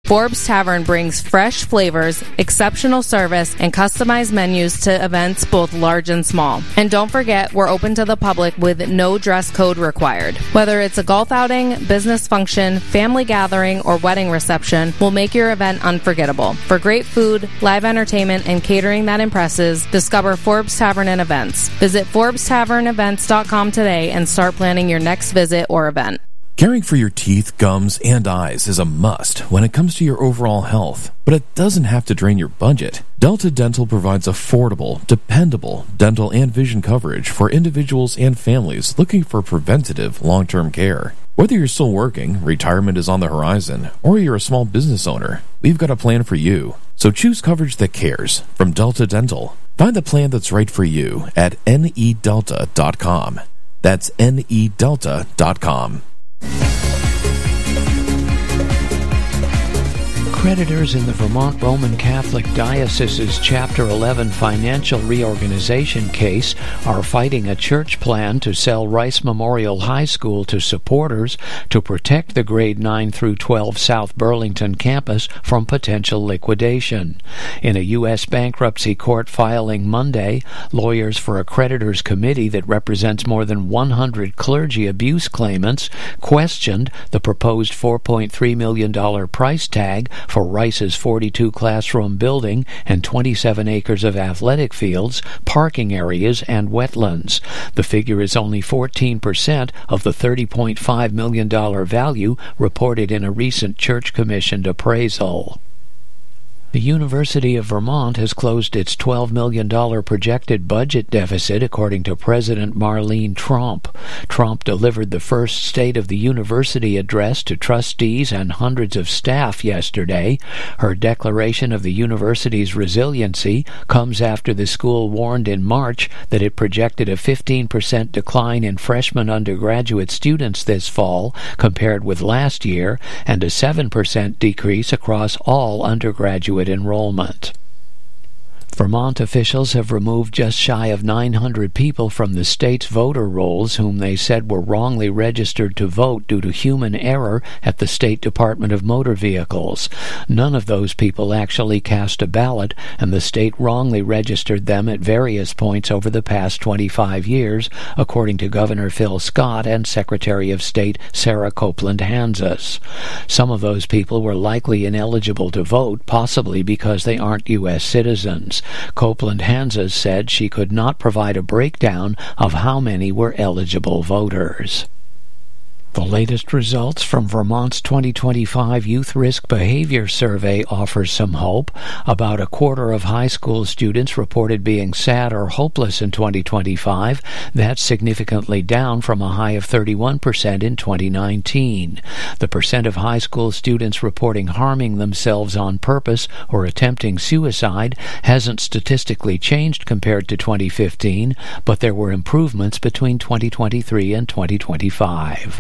Forbes Tavern brings fresh flavors, exceptional service, and customized menus to events both large and small. And don't forget, we're open to the public with no dress code required. Whether it's a golf outing, business function, family gathering, or wedding reception, we'll make your event unforgettable. For great food, live entertainment, and catering that impresses, discover Forbes Tavern and Events. Visit ForbesTavernEvents.com today and start planning your next visit or event. Caring for your teeth, gums, and eyes is a must when it comes to your overall health, but it doesn't have to drain your budget. Delta Dental provides affordable, dependable dental and vision coverage for individuals and families looking for preventative long-term care. Whether you're still working, retirement is on the horizon, or you're a small business owner, we've got a plan for you. So choose coverage that cares from Delta Dental. Find the plan that's right for you at nedelta.com. That's nedelta.com. Creditors in the Vermont Roman Catholic Diocese's Chapter 11 financial reorganization case are fighting a church plan to sell Rice Memorial High School to supporters to protect the grade 9 through 12 South Burlington campus from potential liquidation. In a U.S. bankruptcy court filing Monday, lawyers for a creditors committee that represents more than 100 clergy abuse claimants questioned the proposed $4.3 million price tag for Rice's 42-classroom building and 27 acres of athletic fields, parking areas, and wetlands. The figure is only 14% of the $30.5 million value reported in a recent church-commissioned appraisal. The University of Vermont has closed its $12 million projected budget deficit, according to President Marlene Tromp. Tromp delivered the first State of the University address to trustees and hundreds of staff yesterday. Her declaration of the university's resiliency comes after the school warned in March that it projected a 15% decline in freshman undergraduate students this fall compared with last year, and a 7% decrease across all undergraduate enrollment. Vermont officials have removed just shy of 900 people from the state's voter rolls whom they said were wrongly registered to vote due to human error at the State Department of Motor Vehicles. None of those people actually cast a ballot, and the state wrongly registered them at various points over the past 25 years, according to Governor Phil Scott and Secretary of State Sarah Copeland Hanzus. Some of those people were likely ineligible to vote, possibly because they aren't U.S. citizens. Copeland Hanzus said she could not provide a breakdown of how many were eligible voters. The latest results from Vermont's 2025 Youth Risk Behavior Survey offers some hope. About a quarter of high school students reported being sad or hopeless in 2025. That's significantly down from a high of 31% in 2019. The percent of high school students reporting harming themselves on purpose or attempting suicide hasn't statistically changed compared to 2015, but there were improvements between 2023 and 2025.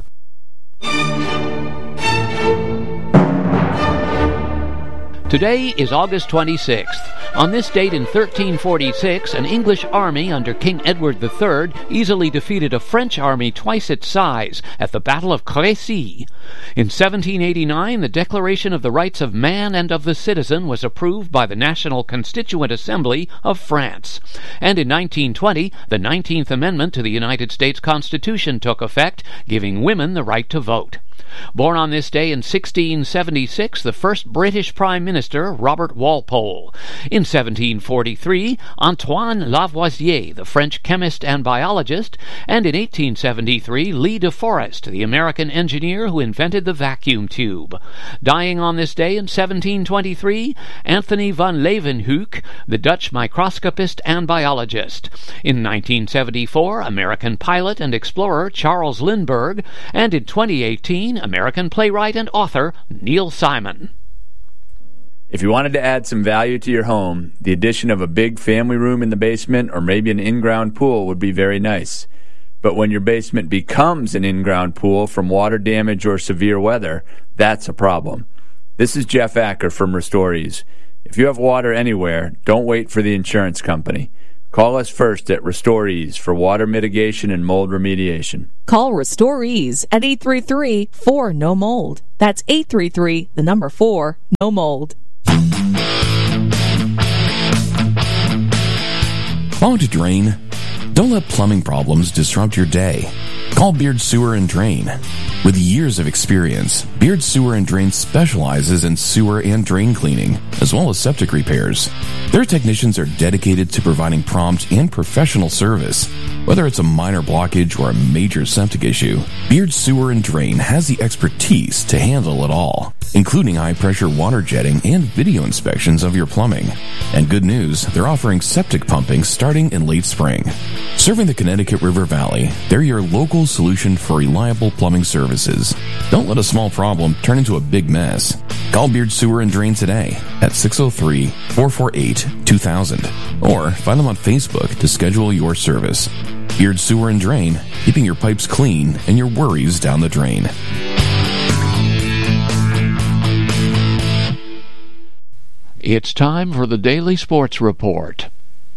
Today is August 26th. On this date in 1346, an English army under King Edward III easily defeated a French army twice its size at the Battle of Crécy. In 1789, the Declaration of the Rights of Man and of the Citizen was approved by the National Constituent Assembly of France. And in 1920, the 19th Amendment to the United States Constitution took effect, giving women the right to vote. Born on this day in 1676, the first British Prime Minister, Robert Walpole. In 1743, Antoine Lavoisier, the French chemist and biologist. And in 1873, Lee de Forest, the American engineer who invented the vacuum tube. Dying on this day in 1723, Anthony van Leeuwenhoek, the Dutch microscopist and biologist. In 1974, American pilot and explorer Charles Lindbergh. And in 2018, American playwright and author Neil Simon. If you wanted to add some value to your home, the addition of a big family room in the basement or maybe an in-ground pool would be very nice. But when your basement becomes an in-ground pool from water damage or severe weather, that's a problem. This is Jeff Acker from Restorees. If you have water anywhere, don't wait for the insurance company. Call us first at Restore Ease for water mitigation and mold remediation. Call Restore Ease at 833-4-NO-MOLD. That's 833-4-NO-MOLD. Clogged drain? Don't let plumbing problems disrupt your day. Call Beard Sewer and Drain. With years of experience, Beard Sewer and Drain specializes in sewer and drain cleaning, as well as septic repairs. Their technicians are dedicated to providing prompt and professional service. Whether it's a minor blockage or a major septic issue, Beard Sewer and Drain has the expertise to handle it all, including high-pressure water jetting and video inspections of your plumbing. And good news, they're offering septic pumping starting in late spring. Serving the Connecticut River Valley, they're your local solution for reliable plumbing services. Don't let a small problem turn into a big mess. Call Beard Sewer and Drain today at 603-448-2000 or find them on Facebook to schedule your service. Beard Sewer and Drain, keeping your pipes clean and your worries down the drain. It's time for the Daily Sports Report.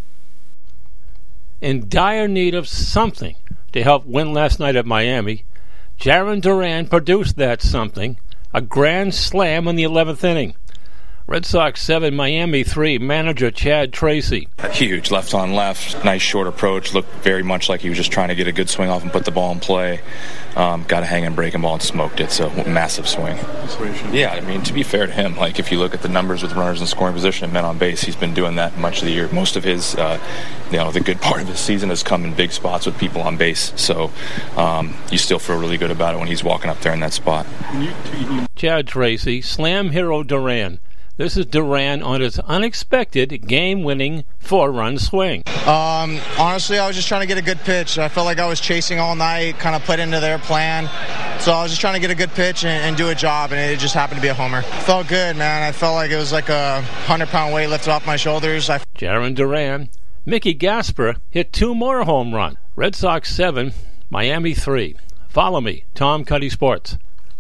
In dire need of something to help win last night at Miami, Jarren Duran produced that something, a grand slam in the 11th inning. Red Sox 7, Miami 3, manager Chad Tracy. Huge, left on left, nice short approach, looked very much like he was just trying to get a good swing off and put the ball in play. Got a hanging breaking ball and smoked it, so massive swing. Yeah, I mean, to be fair to him, like if you look at the numbers with runners in scoring position and men on base, he's been doing that much of the year. Most of his, the good part of his season has come in big spots with people on base, so you still feel really good about it when he's walking up there in that spot. Chad Tracy, slam hero Duran. This is Duran on his unexpected game-winning 4-run swing. Honestly, I was just trying to get a good pitch. I felt like I was chasing all night, kind of played into their plan. So I was just trying to get a good pitch and do a job, and it just happened to be a homer. Felt good, man. I felt like it was like a 100-pound weight lifted off my shoulders. Jarren Duran. Mickey Gasper hit 2 more home runs. Red Sox 7, Miami 3. Follow me, Tom Cuddy Sports.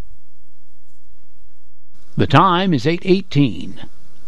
The time is 8:18.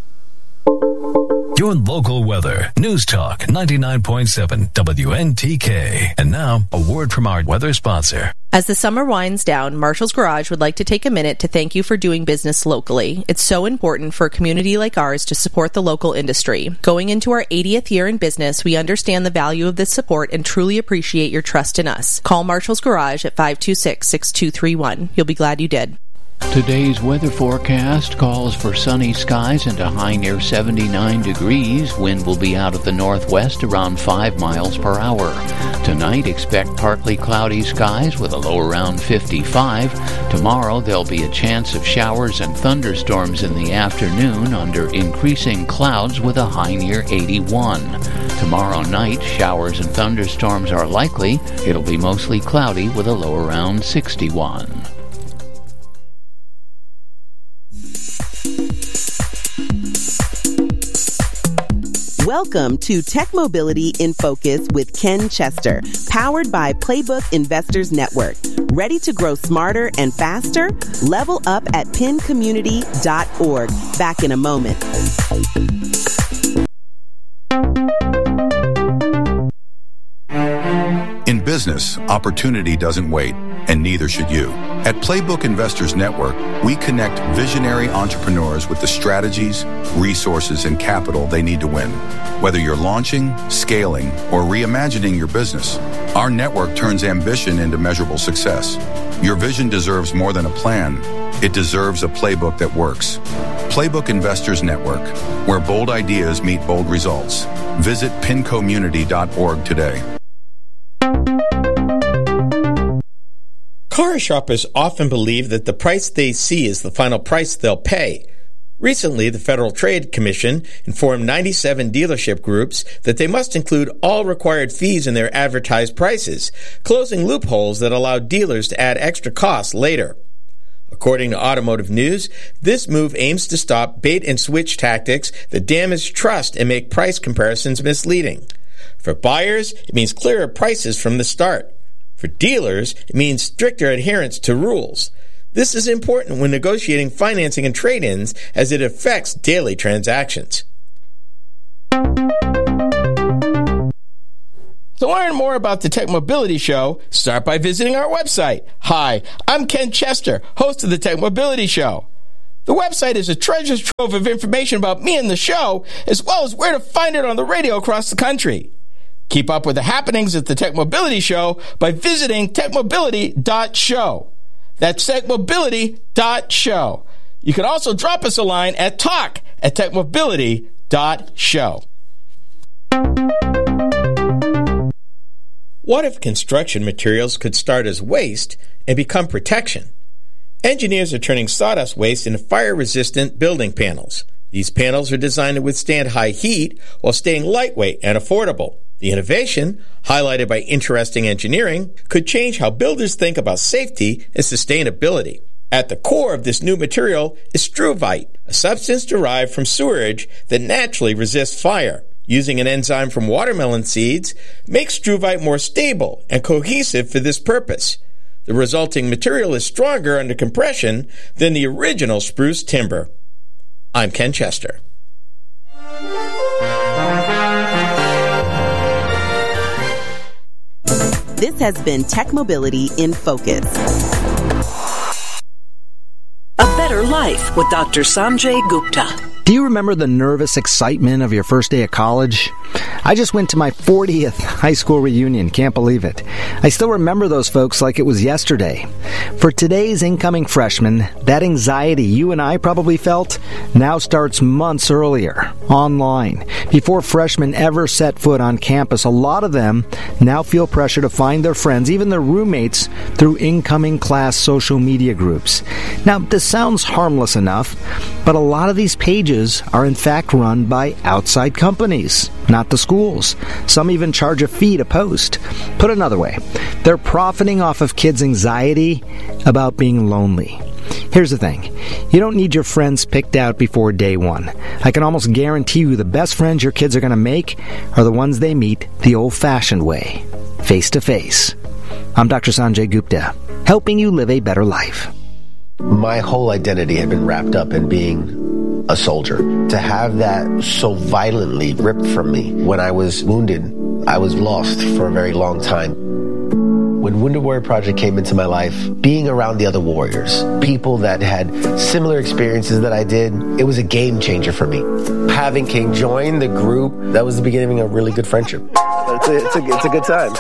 Your local weather. News Talk 99.7 WNTK. And now, a word from our weather sponsor. As the summer winds down, Marshall's Garage would like to take a minute to thank you for doing business locally. It's so important for a community like ours to support the local industry. Going into our 80th year in business, we understand the value of this support and truly appreciate your trust in us. Call Marshall's Garage at 526-6231. You'll be glad you did. Today's weather forecast calls for sunny skies and a high near 79 degrees. Wind will be out of the northwest around 5 miles per hour. Tonight, expect partly cloudy skies with a low around 55. Tomorrow, there'll be a chance of showers and thunderstorms in the afternoon under increasing clouds with a high near 81. Tomorrow night, showers and thunderstorms are likely. It'll be mostly cloudy with a low around 61. Welcome to Tech Mobility in Focus with Ken Chester, powered by Playbook Investors Network. Ready to grow smarter and faster? Level up at pincommunity.org. Back in a moment. In business, opportunity doesn't wait, and neither should you. At Playbook Investors Network, we connect visionary entrepreneurs with the strategies, resources, and capital they need to win. Whether you're launching, scaling, or reimagining your business, our network turns ambition into measurable success. Your vision deserves more than a plan. It deserves a playbook that works. Playbook Investors Network, where bold ideas meet bold results. Visit pincommunity.org today. Car shoppers often believe that the price they see is the final price they'll pay. Recently, the Federal Trade Commission informed 97 dealership groups that they must include all required fees in their advertised prices, closing loopholes that allow dealers to add extra costs later. According to Automotive News, this move aims to stop bait-and-switch tactics that damage trust and make price comparisons misleading. For buyers, it means clearer prices from the start. For dealers, it means stricter adherence to rules. This is important when negotiating financing and trade-ins as it affects daily transactions. To learn more about the Tech Mobility Show, start by visiting our website. Hi, I'm Ken Chester, host of the Tech Mobility Show. The website is a treasure trove of information about me and the show, as well as where to find it on the radio across the country. Keep up with the happenings at the Tech Mobility Show by visiting techmobility.show. That's techmobility.show. You can also drop us a line at talk@techmobility.show. What if construction materials could start as waste and become protection? Engineers are turning sawdust waste into fire-resistant building panels. These panels are designed to withstand high heat while staying lightweight and affordable. The innovation, highlighted by interesting engineering, could change how builders think about safety and sustainability. At the core of this new material is struvite, a substance derived from sewerage that naturally resists fire. Using an enzyme from watermelon seeds makes struvite more stable and cohesive for this purpose. The resulting material is stronger under compression than the original spruce timber. I'm Ken Chester. This has been Tech Mobility in Focus. A Better Life with Dr. Sanjay Gupta. Do you remember the nervous excitement of your first day of college? I just went to my 40th high school reunion. Can't believe it. I still remember those folks like it was yesterday. For today's incoming freshmen, that anxiety you and I probably felt now starts months earlier, online. Before freshmen ever set foot on campus, a lot of them now feel pressure to find their friends, even their roommates, through incoming class social media groups. Now, this sounds harmless enough, but a lot of these pages are in fact run by outside companies, not the schools. Some even charge a fee to post. Put another way, they're profiting off of kids' anxiety about being lonely. Here's the thing. You don't need your friends picked out before day one. I can almost guarantee you the best friends your kids are going to make are the ones they meet the old-fashioned way, face-to-face. I'm Dr. Sanjay Gupta, helping you live a better life. My whole identity had been wrapped up in being a soldier. To have that so violently ripped from me when I was wounded, I was lost for a very long time. When Wounded Warrior Project came into my life, being around the other warriors, people that had similar experiences that I did, it was a game changer for me. Having King join the group, that was the beginning of a really good friendship. It's a good time.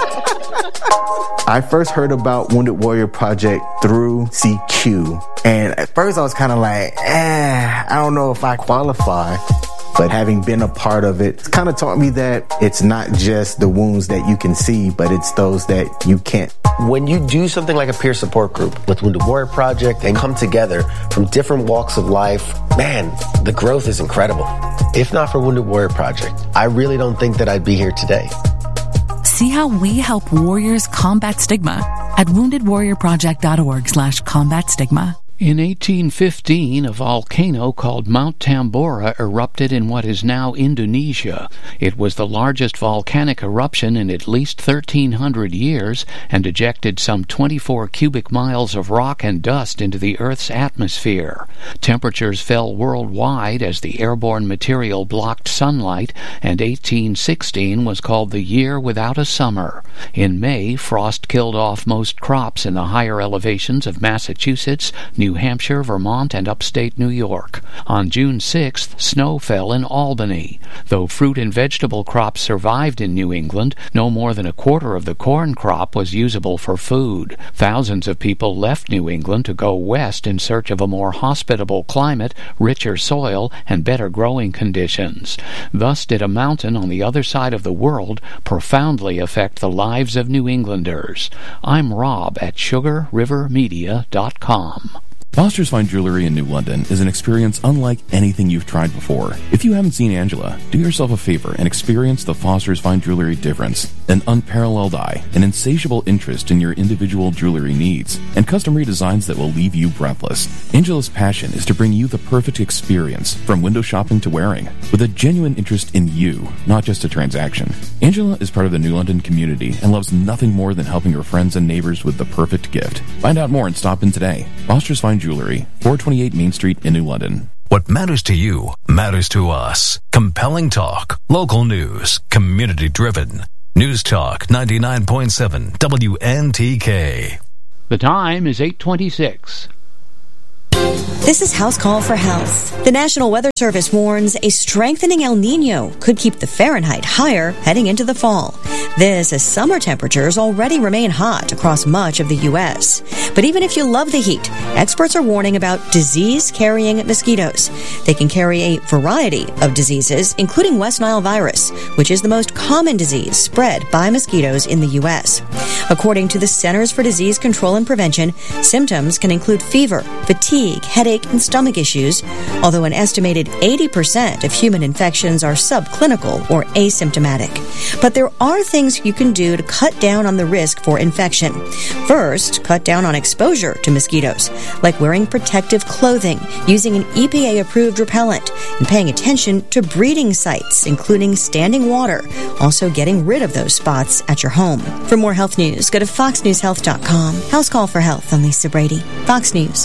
I first heard about Wounded Warrior Project through CQ. And at first I was kind of like, I don't know if I qualify. But having been a part of it, it's kind of taught me that it's not just the wounds that you can see, but it's those that you can't. When you do something like a peer support group with Wounded Warrior Project and come together from different walks of life, man, the growth is incredible. If not for Wounded Warrior Project, I really don't think that I'd be here today. See how we help warriors combat stigma at woundedwarriorproject.org/combat stigma. In 1815, a volcano called Mount Tambora erupted in what is now Indonesia. It was the largest volcanic eruption in at least 1,300 years and ejected some 24 cubic miles of rock and dust into the Earth's atmosphere. Temperatures fell worldwide as the airborne material blocked sunlight, and 1816 was called the year without a summer. In May, frost killed off most crops in the higher elevations of Massachusetts, New Hampshire, Vermont, and upstate New York. On June 6th, snow fell in Albany. Though fruit and vegetable crops survived in New England, no more than a quarter of the corn crop was usable for food. Thousands of people left New England to go west in search of a more hospitable climate, richer soil, and better growing conditions. Thus did a mountain on the other side of the world profoundly affect the lives of New Englanders. I'm Rob at SugarRiverMedia.com. Foster's Fine Jewelry in New London is an experience unlike anything you've tried before. If you haven't seen Angela, do yourself a favor and experience the Foster's Fine Jewelry difference. An unparalleled eye, an insatiable interest in your individual jewelry needs, and custom redesigns that will leave you breathless. Angela's passion is to bring you the perfect experience, from window shopping to wearing, with a genuine interest in you, not just a transaction. Angela is part of the New London community and loves nothing more than helping her friends and neighbors with the perfect gift. Find out more and stop in today. Foster's Fine Jewelry, 428 Main Street in New London. What matters to you matters to us. Compelling talk, local news, community driven. News Talk 99.7 WNTK. The time is 8:26. This is House Call for Health. The National Weather Service warns a strengthening El Nino could keep the Fahrenheit higher heading into the fall. This as summer temperatures already remain hot across much of the U.S. But even if you love the heat, experts are warning about disease-carrying mosquitoes. They can carry a variety of diseases, including West Nile virus, which is the most common disease spread by mosquitoes in the U.S. According to the Centers for Disease Control and Prevention, symptoms can include fever, fatigue, headache, and stomach issues, although an estimated 80% of human infections are subclinical or asymptomatic. But there are things you can do to cut down on the risk for infection. First, cut down on exposure to mosquitoes, like wearing protective clothing, using an EPA-approved repellent, and paying attention to breeding sites, including standing water, also getting rid of those spots at your home. For more health news, go to foxnewshealth.com. House Call for Health. I'm Lisa Brady, Fox News.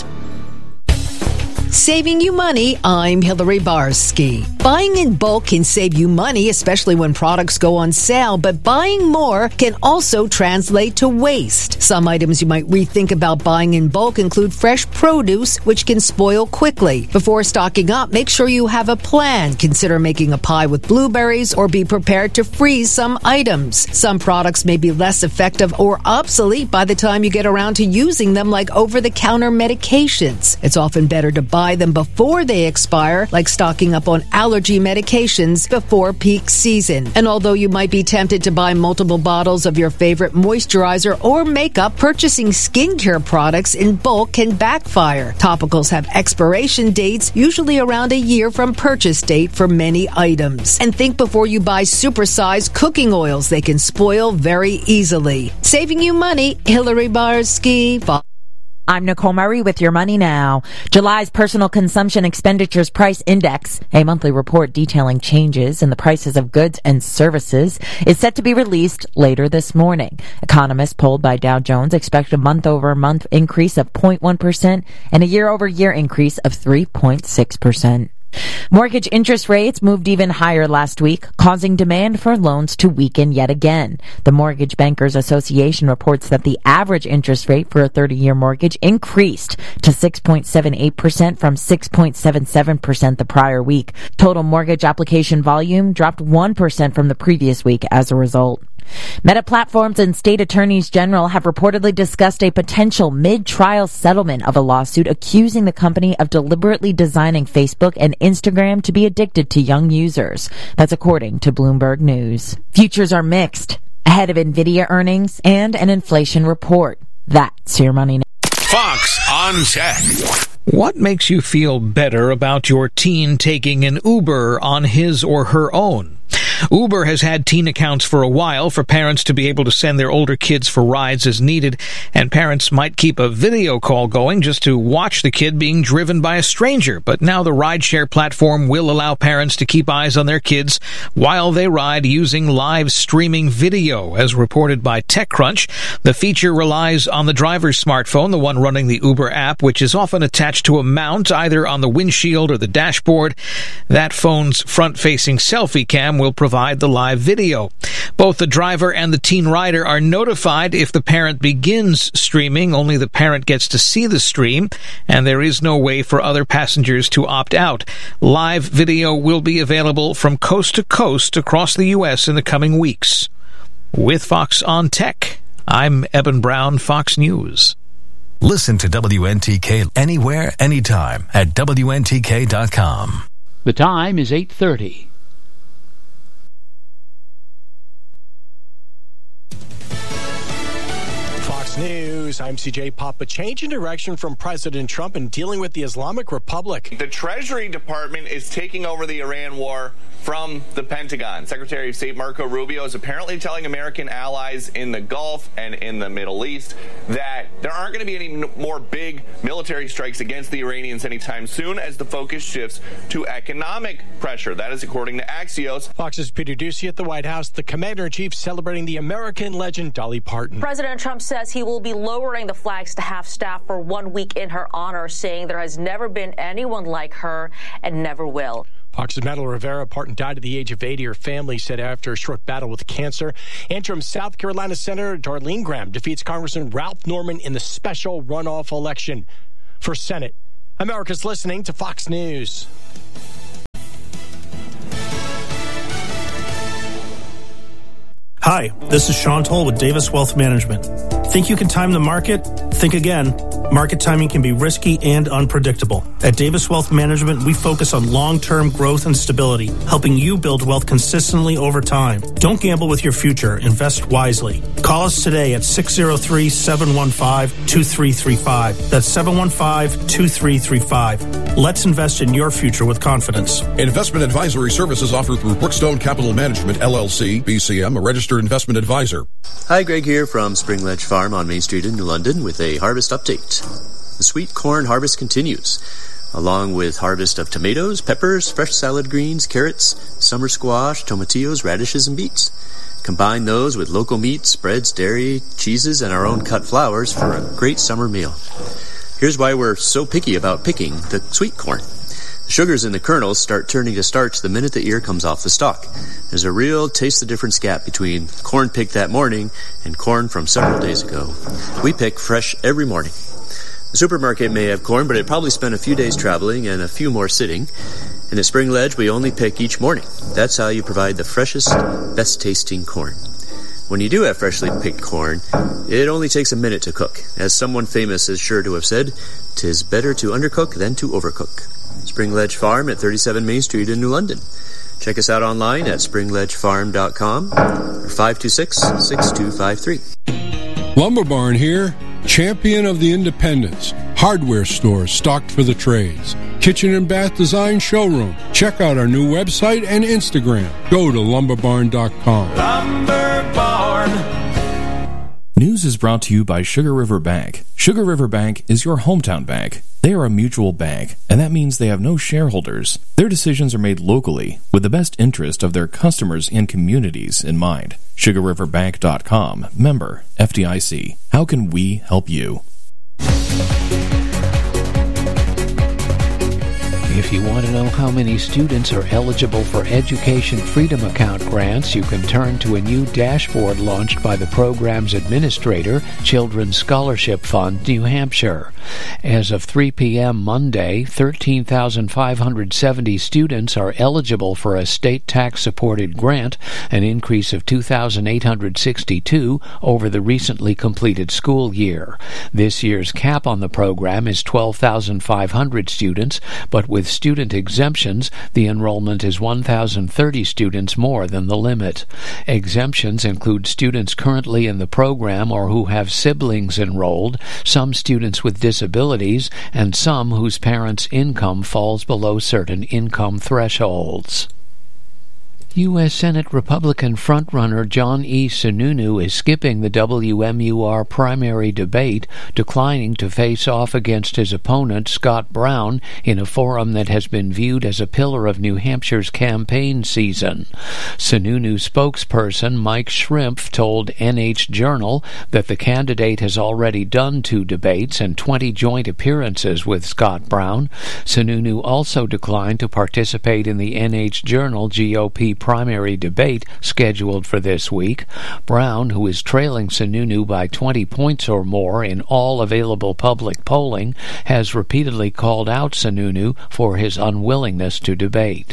Saving you money, I'm Hillary Barsky. Buying in bulk can save you money, especially when products go on sale, but buying more can also translate to waste. Some items you might rethink about buying in bulk include fresh produce, which can spoil quickly. Before stocking up, make sure you have a plan. Consider making a pie with blueberries or be prepared to freeze some items. Some products may be less effective or obsolete by the time you get around to using them, like over-the-counter medications. It's often better to buy them before they expire, like stocking up on allergy medications before peak season. And although you might be tempted to buy multiple bottles of your favorite moisturizer or makeup, purchasing skincare products in bulk can backfire. Topicals have expiration dates, usually around a year from purchase date for many items. And think before you buy supersized cooking oils. They can spoil very easily. Saving you money, Hillary Barsky. I'm Nicole Murray with Your Money Now. July's Personal Consumption Expenditures Price Index, a monthly report detailing changes in the prices of goods and services, is set to be released later this morning. Economists polled by Dow Jones expect a month-over-month increase of 0.1% and a year-over-year increase of 3.6%. Mortgage interest rates moved even higher last week, causing demand for loans to weaken yet again. The Mortgage Bankers Association reports that the average interest rate for a 30-year mortgage increased to 6.78% from 6.77% the prior week. Total mortgage application volume dropped 1% from the previous week as a result. Meta Platforms and state attorneys general have reportedly discussed a potential mid-trial settlement of a lawsuit accusing the company of deliberately designing Facebook and Instagram to be addicted to young users. That's according to Bloomberg News. Futures are mixed ahead of Nvidia earnings and an inflation report. That's Your Money Now. Fox on Tech. What makes you feel better about your teen taking an Uber on his or her own? Uber has had teen accounts for a while for parents to be able to send their older kids for rides as needed, and parents might keep a video call going just to watch the kid being driven by a stranger. But now the rideshare platform will allow parents to keep eyes on their kids while they ride using live streaming video. As reported by TechCrunch, the feature relies on the driver's smartphone, the one running the Uber app, which is often attached to a mount either on the windshield or the dashboard. That phone's front-facing selfie cam will provide the live video. Both the driver and the teen rider are notified if the parent begins streaming. Only the parent gets to see the stream, and there is no way for other passengers to opt out. Live video will be available from coast to coast across the U.S. in the coming weeks. With Fox on Tech, I'm Eben Brown, Fox News. Listen to WNTK anywhere, anytime at WNTK.com. The time is 8:30. News. I'm CJ Pop. A change in direction from President Trump in dealing with the Islamic Republic. The Treasury Department is taking over the Iran war from the Pentagon. Secretary of State Marco Rubio is apparently telling American allies in the Gulf and in the Middle East that there aren't going to be any more big military strikes against the Iranians anytime soon, as the focus shifts to economic pressure. That is according to Axios. Fox's Peter Doocy at the White House. The Commander-in-Chief celebrating the American legend Dolly Parton. President Trump says he will be lowering the flags to half staff for 1 week in her honor, saying there has never been anyone like her and never will. Fox's Madeline Rivera Parton died at the age of 80. Her family said after a short battle with cancer. Interim South Carolina Senator Darlene Graham defeats Congressman Ralph Norman in the special runoff election for Senate. America's listening to Fox News. Hi, this is Sean Toll with Davis Wealth Management. Think you can time the market? Think again. Market timing can be risky and unpredictable. At Davis Wealth Management, we focus on long-term growth and stability, helping you build wealth consistently over time. Don't gamble with your future. Invest wisely. Call us today at 603-715-2335. That's 715-2335. Let's invest in your future with confidence. Investment advisory services offered through Brookstone Capital Management, LLC, BCM, a registered investment advisor. Hi, Greg here from Spring Ledge Farm on Main Street in New London with a harvest update. The sweet corn harvest continues, along with harvest of tomatoes, peppers, fresh salad greens, carrots, summer squash, tomatillos, radishes, and beets. Combine those with local meats, breads, dairy, cheeses, and our own cut flours for a great summer meal. Here's why we're so picky about picking the sweet corn. The sugars in the kernels start turning to starch the minute the ear comes off the stalk. There's a real taste the difference gap between corn picked that morning and corn from several days ago. We pick fresh every morning. The supermarket may have corn, but it probably spent a few days traveling and a few more sitting. And at Spring Ledge, we only pick each morning. That's how you provide the freshest, best-tasting corn. When you do have freshly picked corn, it only takes a minute to cook. As someone famous is sure to have said, "'Tis better to undercook than to overcook." Spring Ledge Farm at 37 Main Street in New London. Check us out online at springledgefarm.com or 526-6253. Lumber Barn here, champion of the independents. Hardware stores stocked for the trades. Kitchen and bath design showroom. Check out our new website and Instagram. Go to lumberbarn.com. Lumber Barn. News is brought to you by Sugar River Bank. Sugar River Bank is your hometown bank. They are a mutual bank, and that means they have no shareholders. Their decisions are made locally, with the best interest of their customers and communities in mind. SugarRiverBank.com. Member FDIC. How can we help you? If you want to know how many students are eligible for Education Freedom Account grants, you can turn to a new dashboard launched by the program's administrator, Children's Scholarship Fund, New Hampshire. As of 3 p.m. Monday, 13,570 students are eligible for a state tax-supported grant, an increase of 2,862 over the recently completed school year. This year's cap on the program is 12,500 students, but with student exemptions, the enrollment is 1,030 students more than the limit. Exemptions include students currently in the program or who have siblings enrolled, some students with disabilities, and some whose parents' income falls below certain income thresholds. U.S. Senate Republican frontrunner John E. Sununu is skipping the WMUR primary debate, declining to face off against his opponent, Scott Brown, in a forum that has been viewed as a pillar of New Hampshire's campaign season. Sununu's spokesperson, Mike Schrimpf, told NH Journal that the candidate has already done 2 debates and 20 joint appearances with Scott Brown. Sununu also declined to participate in the NH Journal GOP primary debate scheduled for this week. Brown, who is trailing Sununu by 20 points or more in all available public polling, has repeatedly called out Sununu for his unwillingness to debate.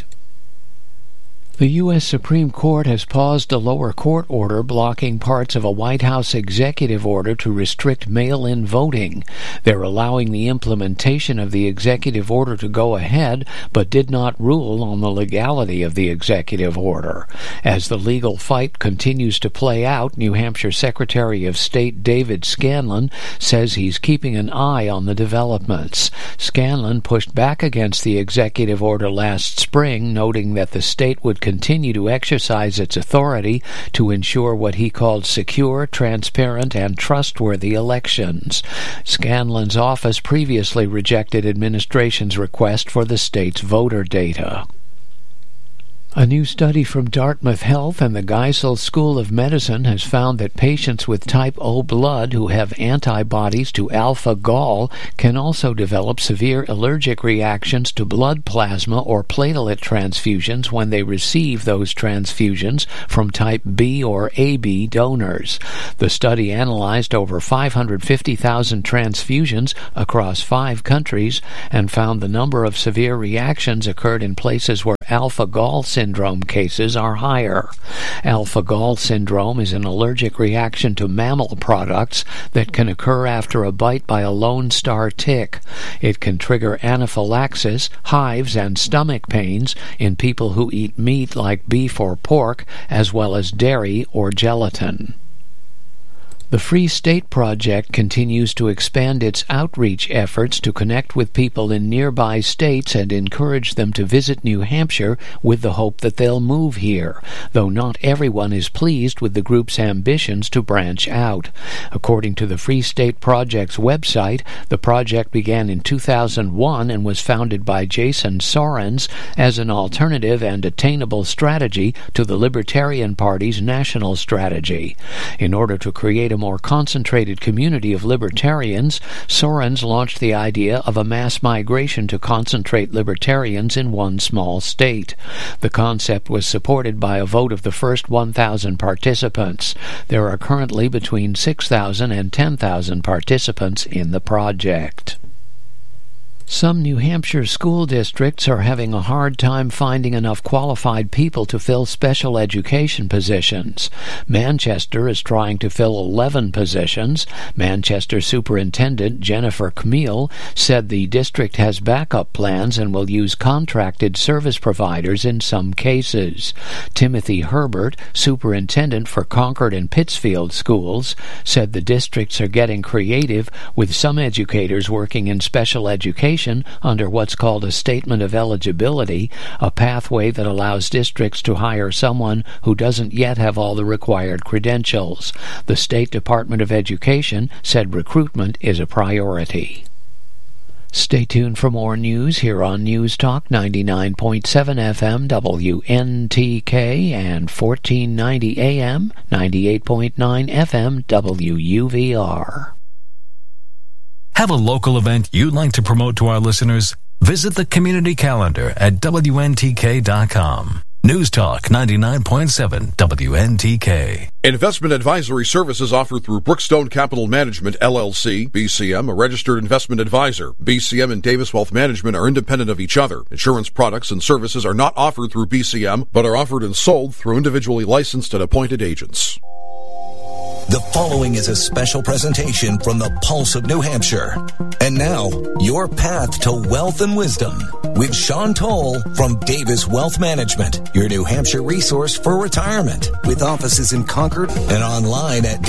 The U.S. Supreme Court has paused a lower court order blocking parts of a White House executive order to restrict mail-in voting. They're allowing the implementation of the executive order to go ahead, but did not rule on the legality of the executive order. As the legal fight continues to play out, New Hampshire Secretary of State David Scanlon says he's keeping an eye on the developments. Scanlon pushed back against the executive order last spring, noting that the state would continue to exercise its authority to ensure what he called secure, transparent, and trustworthy elections. Scanlon's office previously rejected administration's request for the state's voter data. A new study from Dartmouth Health and the Geisel School of Medicine has found that patients with type O blood who have antibodies to alpha-Gal can also develop severe allergic reactions to blood plasma or platelet transfusions when they receive those transfusions from type B or AB donors. The study analyzed over 550,000 transfusions across 5 countries and found the number of severe reactions occurred in places where alpha-Gal syndrome cases are higher. Alpha-Gal syndrome is an allergic reaction to mammal products that can occur after a bite by a Lone Star tick. It can trigger anaphylaxis, hives, and stomach pains in people who eat meat like beef or pork, as well as dairy or gelatin. The Free State Project continues to expand its outreach efforts to connect with people in nearby states and encourage them to visit New Hampshire with the hope that they'll move here, though not everyone is pleased with the group's ambitions to branch out. According to the Free State Project's website, the project began in 2001 and was founded by Jason Sorens as an alternative and attainable strategy to the Libertarian Party's national strategy. In order to create a more concentrated community of libertarians, Sorens launched the idea of a mass migration to concentrate libertarians in one small state. The concept was supported by a vote of the first 1,000 participants. There are currently between 6,000 and 10,000 participants in the project. Some New Hampshire school districts are having a hard time finding enough qualified people to fill special education positions. Manchester is trying to fill 11 positions. Manchester Superintendent Jennifer Camille said the district has backup plans and will use contracted service providers in some cases. Timothy Herbert, Superintendent for Concord and Pittsfield schools, said the districts are getting creative, with some educators working in special education under what's called a Statement of Eligibility, a pathway that allows districts to hire someone who doesn't yet have all the required credentials. The State Department of Education said recruitment is a priority. Stay tuned for more news here on News Talk 99.7 FM WNTK and 1490 AM 98.9 FM WUVR. Have a local event you'd like to promote to our listeners? Visit the community calendar at WNTK.com. News Talk 99.7 WNTK. Investment advisory services offered through Brookstone Capital Management, LLC, BCM, a registered investment advisor. BCM and Davis Wealth Management are independent of each other. Insurance products and services are not offered through BCM, but are offered and sold through individually licensed and appointed agents. The following is a special presentation from the Pulse of New Hampshire. And now, your path to wealth and wisdom with Sean Toll from Davis Wealth Management, your New Hampshire resource for retirement, with offices in Concord and online at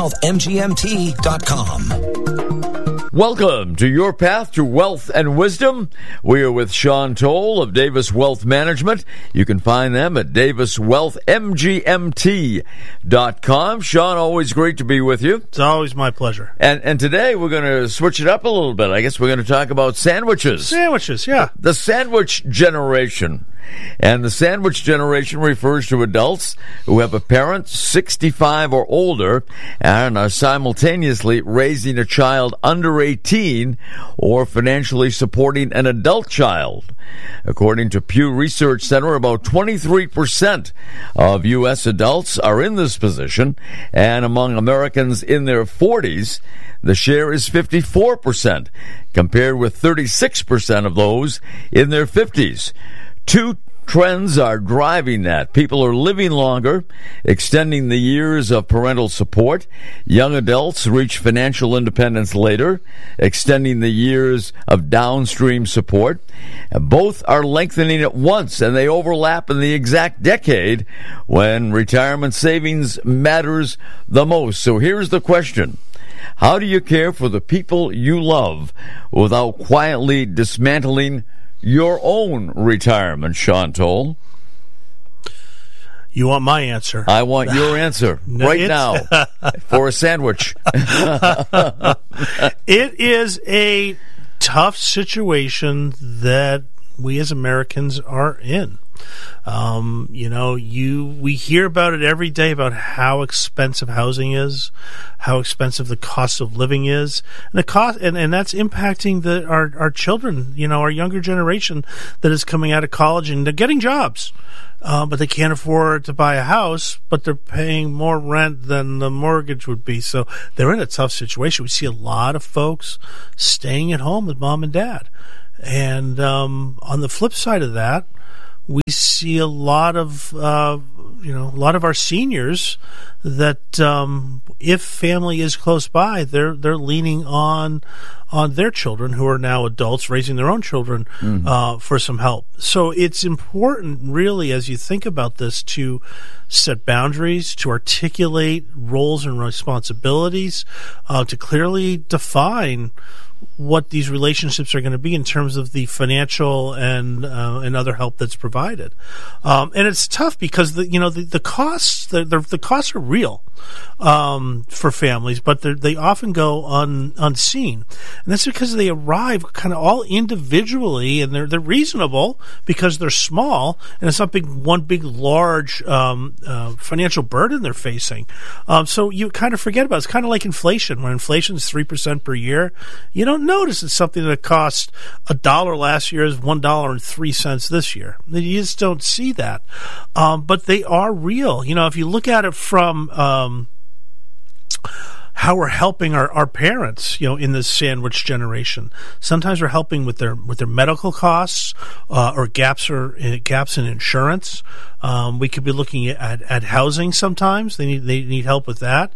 daviswealthmgmt.com. Welcome to Your Path to Wealth and Wisdom. We are with Sean Toll of Davis Wealth Management. You can find them at daviswealthmgmt.com. Sean, always great to be with you. It's always my pleasure. And today we're going to switch it up a little bit. I guess we're going to talk about sandwiches. Sandwiches, yeah. The sandwich generation. And the sandwich generation refers to adults who have a parent 65 or older and are simultaneously raising a child under 18 or financially supporting an adult child. According to Pew Research Center, about 23% of U.S. adults are in this position, and among Americans in their 40s, the share is 54%, compared with 36% of those in their 50s. Two trends are driving that. People are living longer, extending the years of parental support. Young adults reach financial independence later, extending the years of downstream support. Both are lengthening at once, and they overlap in the exact decade when retirement savings matters the most. So here's the question. How do you care for the people you love without quietly dismantling your own retirement, Sean Toll? You want my answer? I want your answer right now for a sandwich. It is a tough situation that we as Americans are in. We hear about it every day about how expensive housing is, how expensive the cost of living is, and the cost, and that's impacting our children, our younger generation that is coming out of college and they're getting jobs. But they can't afford to buy a house, but they're paying more rent than the mortgage would be. So they're in a tough situation. We see a lot of folks staying at home with mom and dad. And on the flip side of that, we see a lot of our seniors that if family is close by, they're leaning on their children who are now adults raising their own children for some help. So it's important, really, as you think about this, to set boundaries, to articulate roles and responsibilities, to clearly define what these relationships are going to be in terms of the financial and other help that's provided. And it's tough because the costs the costs are real for families, but they often go unseen, and that's because they arrive kind of all individually, and they're reasonable because they're small, and it's not one big large financial burden they're facing. So you kind of forget about it. It's kind of like inflation. When inflation is 3% per year, you don't notice it's something that cost $1 last year is $1.03 this year. You just don't see that. But they are real. If you look at it from how we're helping our parents, in this sandwich generation. Sometimes we're helping with their medical costs or gaps in insurance. We could be looking at housing. Sometimes they need help with that.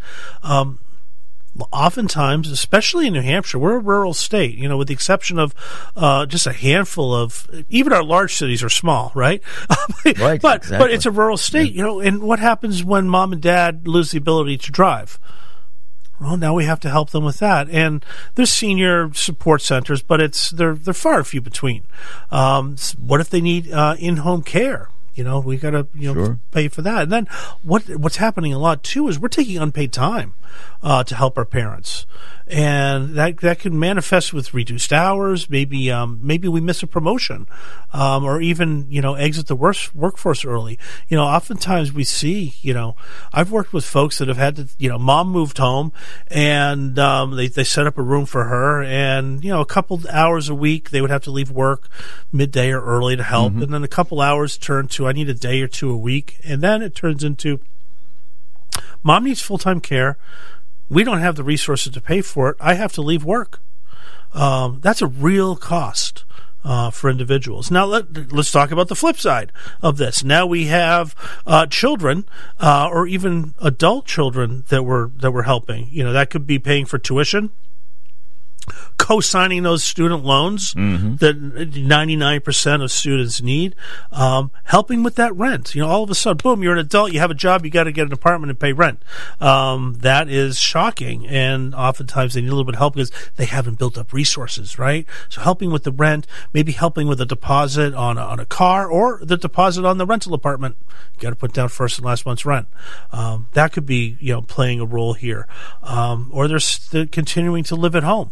Oftentimes, especially in New Hampshire, we're a rural state, with the exception of just a handful of, even our large cities are small, right? Right, but exactly. It's a rural state, and what happens when mom and dad lose the ability to drive? Well, now we have to help them with that. And there's senior support centers, but they're far and few between. What if they need in-home care? We got to Sure. pay for that. And then what's happening a lot too is we're taking unpaid time to help our parents, and that can manifest with reduced hours. Maybe we miss a promotion, or even exit the workforce early. Oftentimes we see I've worked with folks that have had to mom moved home, and they set up a room for her, and a couple hours a week they would have to leave work midday or early to help, and then a couple hours turn to I need a day or two a week, and then it turns into mom needs full-time care. We don't have the resources to pay for it. I have to leave work. That's a real cost for individuals. Now let's talk about the flip side of this. Now we have children, or even adult children that we're helping. That could be paying for tuition, co-signing those student loans that 99% of students need, helping with that rent. All of a sudden, boom, you're an adult, you have a job, you got to get an apartment and pay rent. That is shocking, and oftentimes they need a little bit of help because they haven't built up resources, right? So helping with the rent, maybe helping with a deposit on a car, or the deposit on the rental apartment. You got to put down first and last month's rent. That could be playing a role here, or they're continuing to live at home.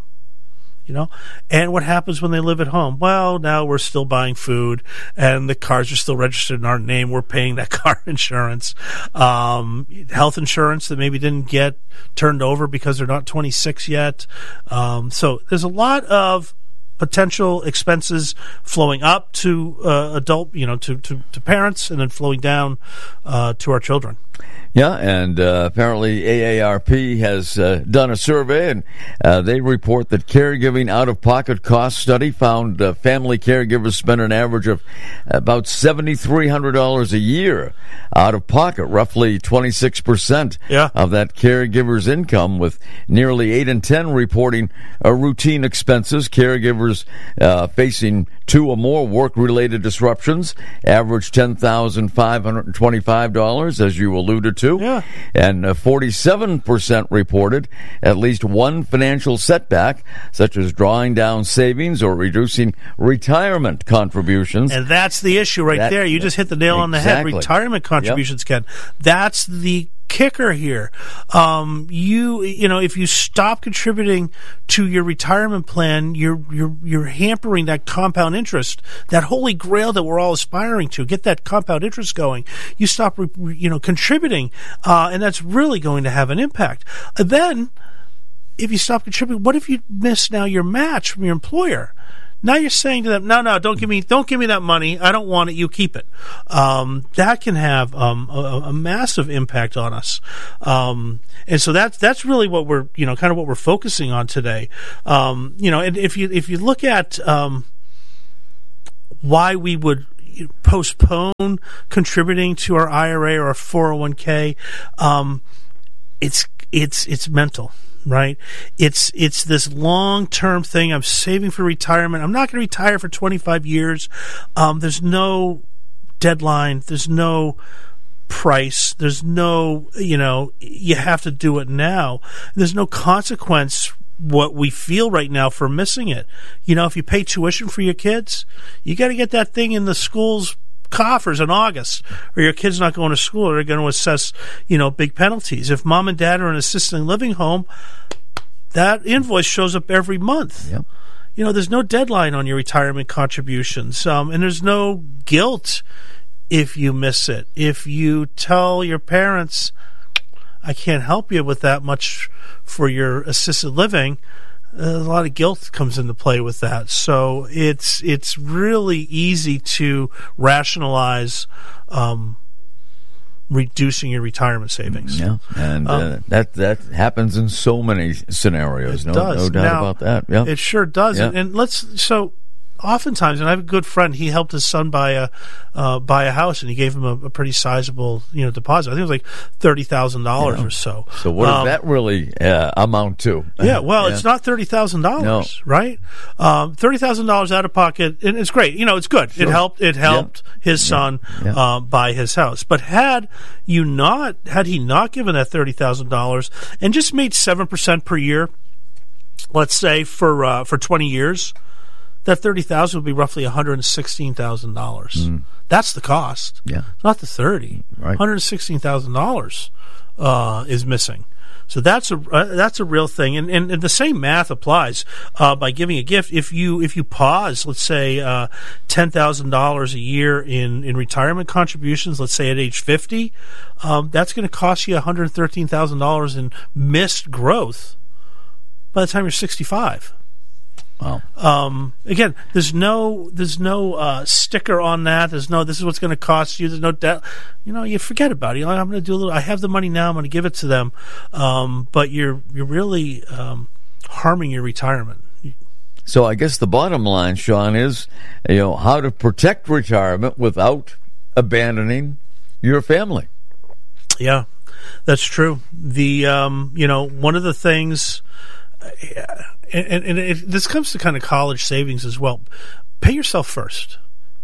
And what happens when they live at home? Well, now we're still buying food, and the cars are still registered in our name. We're paying that car insurance, health insurance that maybe didn't get turned over because they're not 26 yet. So there's a lot of potential expenses flowing up to adult, to parents, and then flowing down to our children. Yeah, and apparently AARP has done a survey, and they report that caregiving out-of-pocket cost study found family caregivers spend an average of about $7,300 a year out of pocket, roughly 26% of that caregiver's income, with nearly 8 in 10 reporting routine expenses. Caregivers facing 2 or more work-related disruptions average $10,525, as you alluded to. Yeah. And 47% reported at least one financial setback, such as drawing down savings or reducing retirement contributions. And that's the issue there. You just hit the nail on the head. Retirement contributions, Ken. That's the kicker here. If you stop contributing to your retirement plan, you're hampering that compound interest, that holy grail that we're all aspiring to. Get that compound interest going. You stop, contributing, and that's really going to have an impact. Then, if you stop contributing, what if you miss now your match from your employer? Now you're saying to them, no, don't give me that money. I don't want it. You keep it. That can have a massive impact on us. And so that's really what we're kind of what we're focusing on today. And if you look at why we would postpone contributing to our IRA or our 401k, it's mental. Right? It's this long-term thing. I'm saving for retirement. I'm not going to retire for 25 years. There's no deadline. There's no price. There's no, you have to do it now. There's no consequence what we feel right now for missing it. If you pay tuition for your kids, you got to get that thing in the school's coffers in August, or your kid's not going to school, or they're going to assess, big penalties. If mom and dad are in an assisted living home, that invoice shows up every month. Yep. There's no deadline on your retirement contributions, and there's no guilt if you miss it. If you tell your parents, I can't help you with that much for your assisted living, a lot of guilt comes into play with that. So it's really easy to rationalize reducing your retirement savings. Yeah, and that happens in so many scenarios. No doubt about that. Yeah, it sure does. Yeah. And oftentimes, and I have a good friend. He helped his son buy a house, and he gave him a pretty sizable deposit. I think it was like $30,000 or so. So what does that really amount to? Yeah, well, it's not $30,000, right? $30,000 out of pocket, and it's great. It's good. Sure. It helped his son buy his house. But had he not given that $30,000 and just made 7% per year, let's say for 20 years. That $30,000 would be roughly $116,000. That's the cost. Yeah, not the $30,000. Right. $116,000 is missing. So that's a real thing, and the same math applies by giving a gift. If you pause, let's say $10,000 a year in retirement contributions, let's say at age 50, that's going to cost you $113,000 in missed growth by the time you're 65. Wow. Again, there's no sticker on that. There's no, this is what's going to cost you. There's no debt. You forget about it. I'm going to do a little. I have the money now. I'm going to give it to them. But you're really harming your retirement. So I guess the bottom line, Sean, is how to protect retirement without abandoning your family. Yeah, that's true. The one of the things. And this comes to kind of college savings as well. Pay yourself first.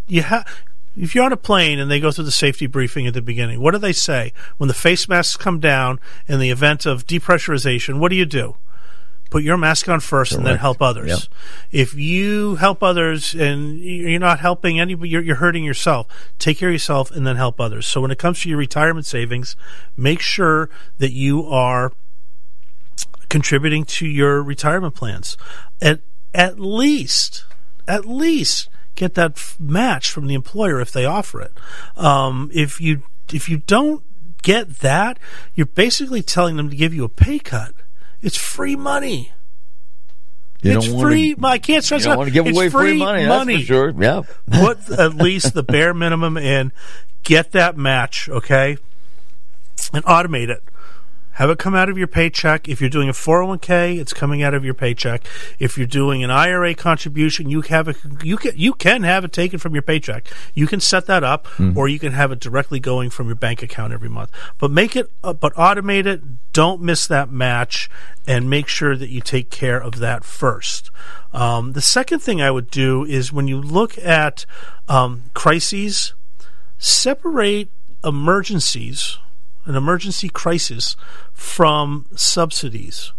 If you're on a plane and they go through the safety briefing at the beginning, what do they say? When the face masks come down in the event of depressurization, what do? Put your mask on first. Correct. And then help others. Yep. If you help others and you're not helping anybody, you're hurting yourself. Take care of yourself and then help others. So when it comes to your retirement savings, make sure that you are contributing to your retirement plans. At least get that match from the employer if they offer it. If you don't get that, you're basically telling them to give you a pay cut. It's free money. It's free. I can't stress enough. You don't want to give away free money. That's for sure. Yeah. Put at least the bare minimum in. Get that match, okay? And automate it. Have it come out of your paycheck. If you're doing a 401k, it's coming out of your paycheck. If you're doing an IRA contribution, you can have it taken from your paycheck. You can set that up, or you can have it directly going from your bank account every month. But but automate it. Don't miss that match, and make sure that you take care of that first. The second thing I would do is when you look at crises, separate emergencies. An emergency crisis from subsidies.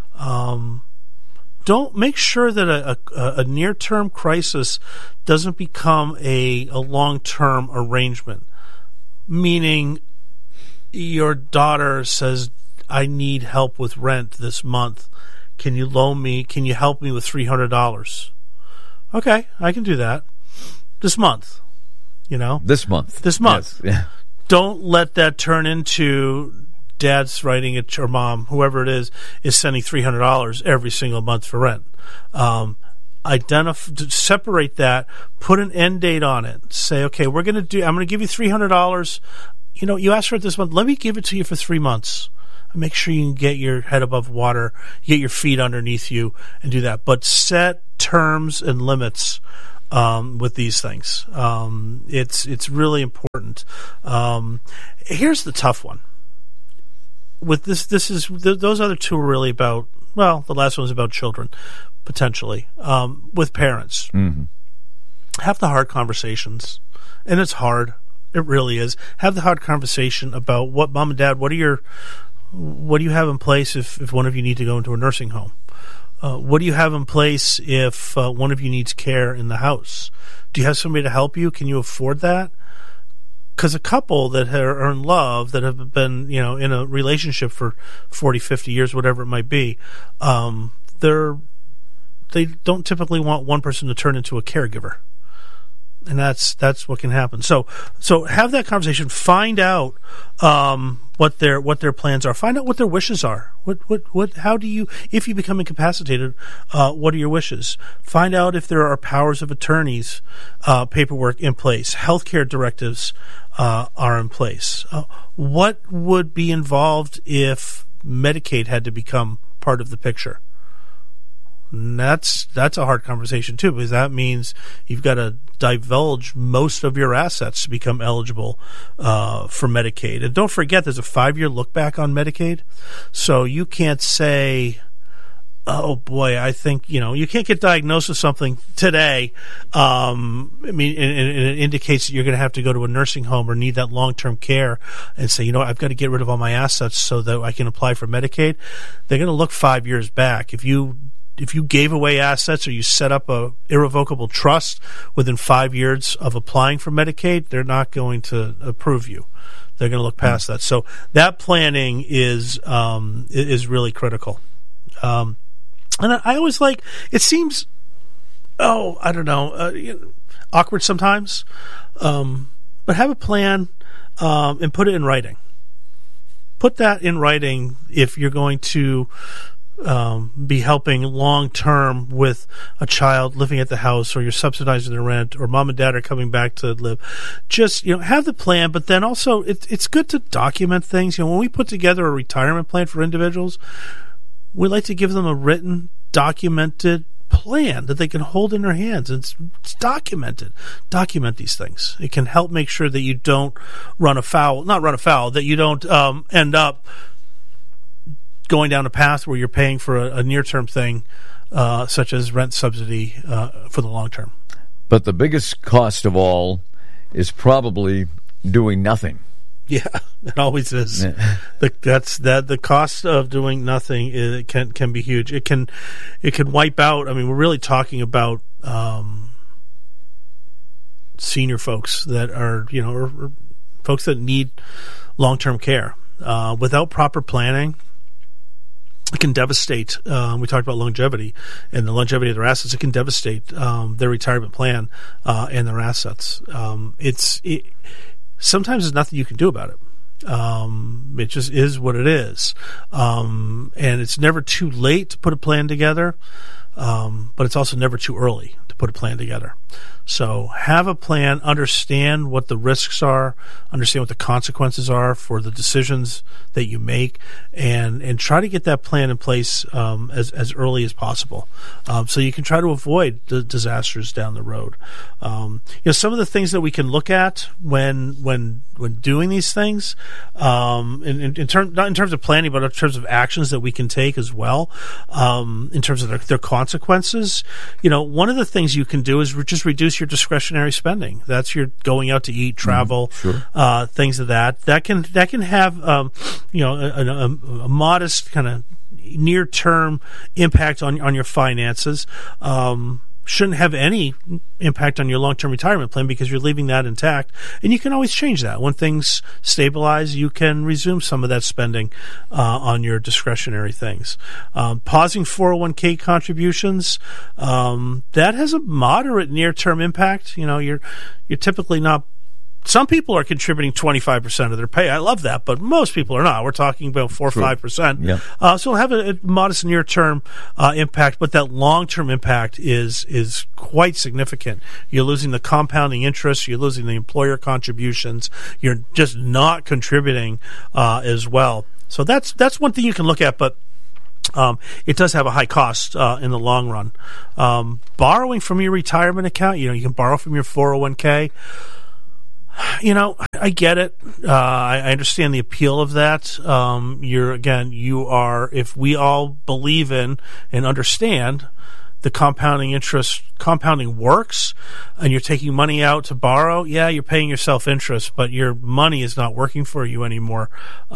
Don't make sure that a near-term crisis doesn't become a long-term arrangement. Meaning, your daughter says, I need help with rent this month. Can you help me with $300? Okay, I can do that. This month, This month. Yes. Yeah. Don't let that turn into dad's writing it, or mom, whoever it is sending $300 every single month for rent. Separate that, put an end date on it. Say, okay, I'm going to give you $300. You asked for it this month. Let me give it to you for 3 months. Make sure you can get your head above water, get your feet underneath you, and do that. But set terms and limits with these things. It's really important. Here's the tough one. With those other two are really about, the last one's about children, potentially, with parents. Mm-hmm. Have the hard conversations. And it's hard. It really is. Have the hard conversation about what, mom and dad, what do you have in place if one of you need to go into a nursing home? What do you have in place if one of you needs care in the house? Do you have somebody to help you? Can you afford that? Because a couple that are in love, that have been, in a relationship for 40, 50 years, whatever it might be, they don't typically want one person to turn into a caregiver. And that's what can happen. So have that conversation. Find out what their plans are. Find out what their wishes are. How do you, if you become incapacitated, what are your wishes? Find out if there are powers of attorneys, paperwork in place, healthcare directives are in place. What would be involved if Medicaid had to become part of the picture? And that's a hard conversation too, because that means you've got to divulge most of your assets to become eligible for Medicaid. And don't forget, there's a 5-year look back on Medicaid, so you can't say, oh boy, I think you can't get diagnosed with something today. And it indicates that you're going to have to go to a nursing home or need that long-term care, and say, I've got to get rid of all my assets so that I can apply for Medicaid. They're going to look 5 years back. If you gave away assets or you set up a irrevocable trust within 5 years of applying for Medicaid, they're not going to approve you. They're going to look past that. So that planning is really critical. And I always it seems, I don't know, awkward sometimes, but have a plan and put it in writing. Put that in writing if you're going to be helping long term with a child living at the house, or you're subsidizing the rent, or mom and dad are coming back to live. Just have the plan, but then also it's good to document things. When we put together a retirement plan for individuals, we like to give them a written, documented plan that they can hold in their hands. It's documented. Document these things. It can help make sure that you don't that you don't end up going down a path where you're paying for a near-term thing, such as rent subsidy for the long term. But the biggest cost of all is probably doing nothing. Yeah, it always is. Yeah. The cost of doing nothing can be huge. It can wipe out. I mean, we're really talking about senior folks that are or folks that need long-term care without proper planning. It can devastate. We talked about longevity and the longevity of their assets. It can devastate their retirement plan and their assets. Sometimes there's nothing you can do about it. It just is what it is. And it's never too late to put a plan together, but it's also never too early to put a plan together. So have a plan, understand what the risks are, understand what the consequences are for the decisions that you make, and try to get that plan in place as early as possible, so you can try to avoid the disasters down the road. Some of the things that we can look at when doing these things, not in terms of planning, but in terms of actions that we can take as well, in terms of their consequences. One of the things you can do is just reduce your discretionary spending. That's your going out to eat, travel, things of that. That can have a modest kind of near-term impact on your finances. shouldn't have any impact on your long-term retirement plan because you're leaving that intact. And you can always change that. When things stabilize, you can resume some of that spending on your discretionary things. Pausing 401k contributions, that has a moderate near-term impact. You're typically not. Some people are contributing 25% of their pay. I love that, but most people are not. We're talking about 4 or 5%. Yeah. So it'll have a modest near-term impact, but that long-term impact is quite significant. You're losing the compounding interest. You're losing the employer contributions. You're just not contributing as well. So that's one thing you can look at, but it does have a high cost in the long run. Borrowing from your retirement account, you can borrow from your 401k. I get it. I understand the appeal of that. If we all believe in and understand the compounding works, and you're taking money out to borrow, you're paying yourself interest, but your money is not working for you anymore.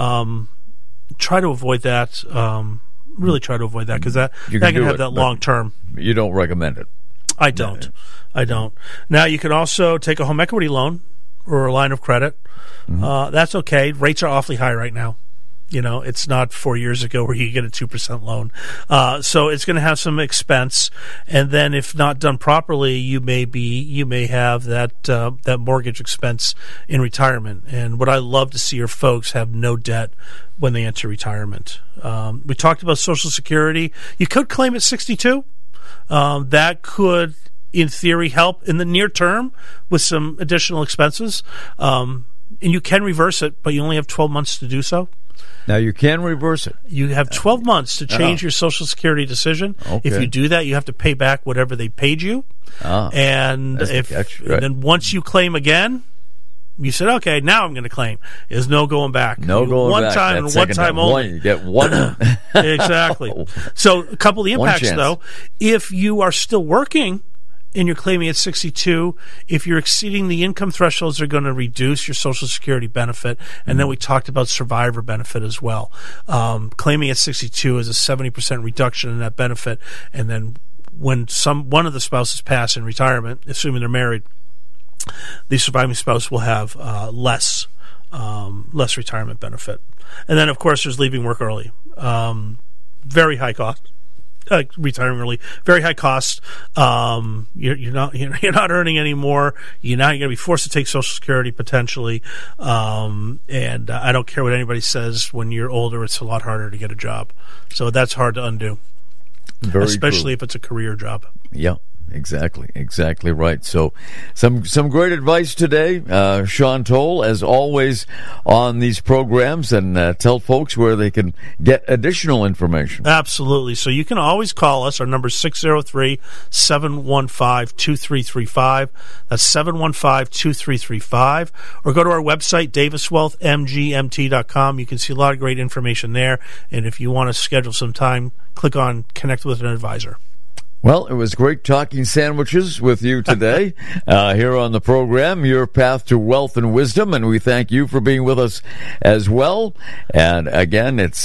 Try to avoid that. Really try to avoid that, because that can have that long term. You don't recommend it. I don't. Now, you can also take a home equity loan or a line of credit. Mm-hmm. That's okay. Rates are awfully high right now. It's not 4 years ago where you get a 2% loan. So it's going to have some expense. And then if not done properly, you may have that mortgage expense in retirement. And what I love to see are folks have no debt when they enter retirement. We talked about Social Security. You could claim at 62. That could, in theory, help in the near term with some additional expenses. And you can reverse it, but you only have 12 months to do so. Now, you can reverse it. You have 12 months to change your Social Security decision. Okay. If you do that, you have to pay back whatever they paid you. And then once you claim again, you said, okay, now I'm going to claim. There's no going back. No going back. Time and one time only. You get one. Exactly. So a couple of the impacts, though. If you are still working and you're claiming at 62, if you're exceeding the income thresholds, they're going to reduce your Social Security benefit. And then we talked about survivor benefit as well. Claiming at 62 is a 70% reduction in that benefit. And then when one of the spouses pass in retirement, assuming they're married, the surviving spouse will have less retirement benefit. And then, of course, there's leaving work early. Very high cost. Retiring early, very high cost. You're not earning anymore. You're going to be forced to take Social Security potentially. And I don't care what anybody says. When you're older, it's a lot harder to get a job. So that's hard to undo, especially if it's a career job. Yeah. Exactly right. So some great advice today. Sean Toll, as always, on these programs, and tell folks where they can get additional information. Absolutely. So you can always call us. Our number is 603-715-2335. That's 715-2335. Or go to our website, daviswealthmgmt.com. You can see a lot of great information there. And if you want to schedule some time, click on Connect with an Advisor. Well, it was great talking sandwiches with you today here on the program, Your Path to Wealth and Wisdom, and we thank you for being with us as well. And again, it's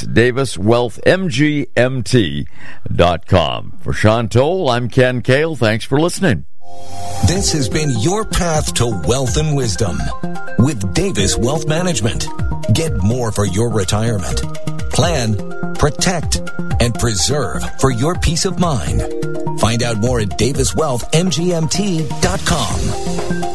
daviswealthmgmt.com. For Sean Toll, I'm Ken Kale. Thanks for listening. This has been Your Path to Wealth and Wisdom with Davis Wealth Management. Get more for your retirement. Plan, protect, and preserve for your peace of mind. Find out more at daviswealthmgmt.com.